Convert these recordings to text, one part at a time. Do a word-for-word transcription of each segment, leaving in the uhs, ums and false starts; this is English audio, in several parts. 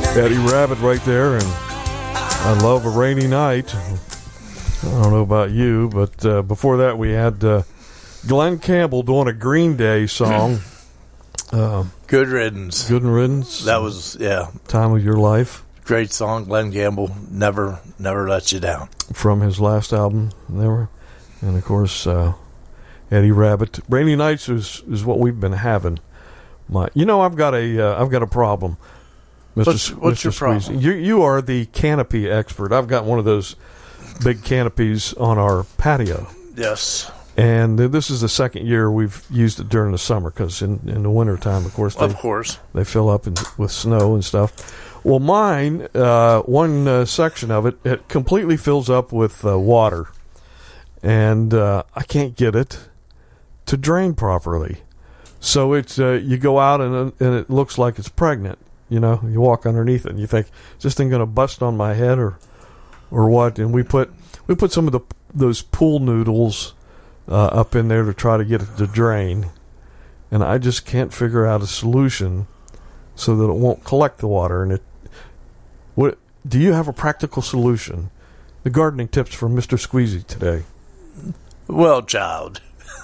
Eddie Rabbitt right there, and I love a rainy night. I don't know about you, but uh, before that we had uh, Glenn Campbell doing a Green Day song. uh, Good Riddance. Good Riddance. That was, yeah. Time of Your Life. Great song. Glenn Campbell never, never let you down. From his last album, Never. And of course, uh, Eddie Rabbitt. Rainy nights is, is what we've been having. My, you know, I've got a, uh, I've got a problem. Mister What's, what's Mister your Squeezy. problem? You you are the canopy expert. I've got one of those big canopies on our patio. Yes. And this is the second year we've used it during the summer because in, in the wintertime, of course, they, of course, they fill up in, with snow and stuff. Well, mine, uh, one uh, section of it, it completely fills up with uh, water. And uh, I can't get it to drain properly. So it's uh, you go out and, and it looks like it's pregnant. You know, you walk underneath it and you think, is this thing going to bust on my head or or what? And we put we put some of the those pool noodles uh, up in there to try to get it to drain. And I just can't figure out a solution so that it won't collect the water. And it, what do you have a practical solution? The gardening tips from Mister Squeezy today. Well, child,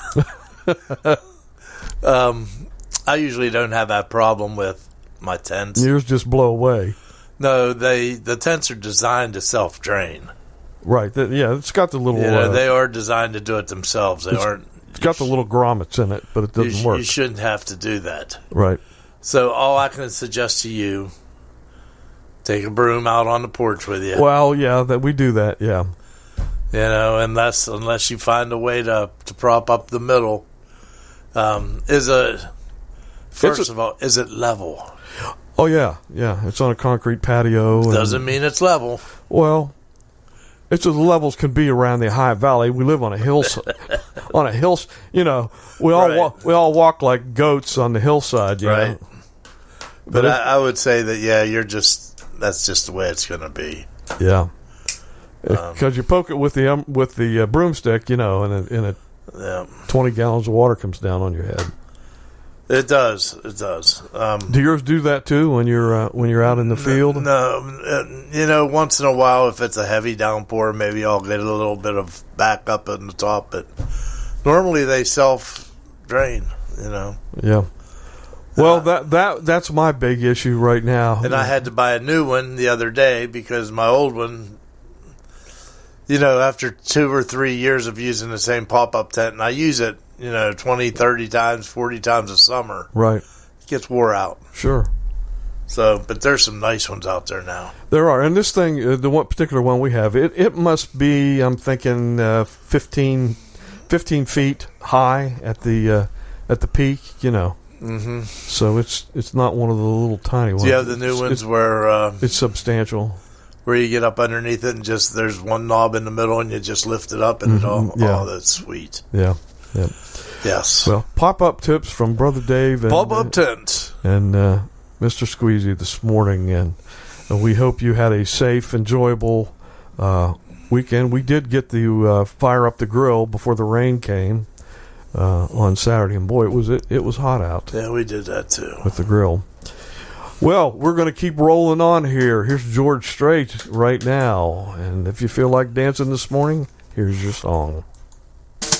um, I usually don't have that problem with my tents. Yours just blow away. No, they the tents are designed to self drain. Right. The, yeah, it's got the little. You know, uh, they are designed to do it themselves. They it's, aren't. It's got the little grommets in it, but it doesn't you sh- work. You shouldn't have to do that. Right. So all I can suggest to you, take a broom out on the porch with you. Well, yeah, that we do that. Yeah. You know, unless unless you find a way to to prop up the middle. Um, is a first It's a, of all, is it level? Oh yeah, yeah. It's on a concrete patio. And, Doesn't mean it's level. Well, it's as the levels can be around the high valley. We live on a hill, on a hill. You know, we all Right. walk, we all walk like goats on the hillside. You Right. know? But, But I, I would say that yeah, you're just that's just the way it's going to be. Yeah. Um, Because you poke it with the um, with the uh, broomstick, you know, and a, and a Yeah, twenty gallons of water comes down on your head. it does. It does. Um, Do yours do that too when you're uh, when you're out in the field? No, uh, you know, once in a while, if it's a heavy downpour, maybe I'll get a little bit of backup on the top. But normally they self drain. You know. Yeah. Well, Uh, that that that's my big issue right now. And I had to buy a new one the other day because my old one, you know, after two or three years of using the same pop-up tent, and I use it, you know, twenty, thirty times, forty times a summer, Right. it gets wore out. Sure. So, but there's some nice ones out there now. There are, and this thing, uh, the one particular one we have, it it must be, I'm thinking, uh, fifteen, fifteen feet high at the uh, at the peak, you know. Mm-hmm. So it's it's not one of the little tiny ones. Do you have the new it's, ones it's, where uh, it's substantial. where you get up underneath it and just there's one knob in the middle and you just lift it up and Mhm, it all, yeah. oh, that's sweet. Yeah. Yeah. Yes. Well, pop up tips from Brother Dave and Pop up tent. and uh, Mister Squeezy this morning, and uh, we hope you had a safe, enjoyable uh, weekend. We did get to uh, fire up the grill before the rain came uh, on Saturday, and boy, it was it, it was hot out Yeah, we did that too. with the grill. Well, we're going to keep rolling on here. Here's George Strait right now, and if you feel like dancing this morning, here's your song.